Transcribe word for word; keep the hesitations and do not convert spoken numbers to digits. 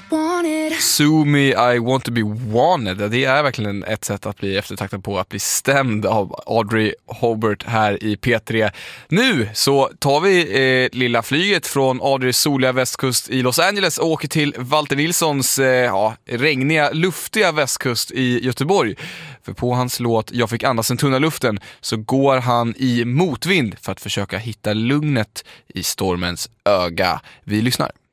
Sue me, I want to be wanted. Det är verkligen ett sätt att bli eftertraktad på, att bli stämd av Audrey Hobart här i P tre. Nu så tar vi eh, lilla flyget från Audreys soliga västkust i Los Angeles och åker till Walter Nilssons eh, ja, regniga, luftiga västkust i Göteborg. För på hans låt Jag fick andas den tunna luften så går han i motvind för att försöka hitta lugnet i stormens öga. Vi lyssnar.